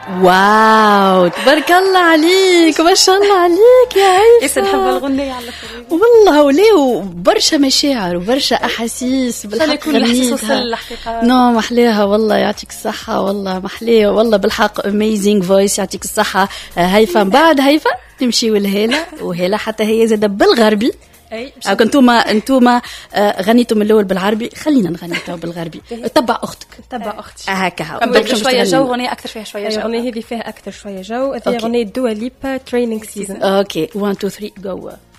واو تبارك الله عليك ما شاء الله عليك يا عيسى. نحب الغنية على الطريق والله وليه برشا مشاعر وبرشا أحاسيس بالحق. يكون الإحساس وصل الحقيقة. نو محليها والله يعطيك الصحة والله محليها والله بالحق amazing voice يعطيك الصحة. هيفا بعد هيفا تمشي والهيلة وهيلة حتى هي زادة بالغربي. انتوما غنيتم من الاول بالعربي خلينا نغني تو بالغربي. تبع اختك هكا نبدل شويه جو غنية اكثر فيها شويه جو. اغنيه هذه فيها اكثر شويه جو. هذه اغنيه دوا ليبا تريننج سيزون. اوكي 1 2 3 جو.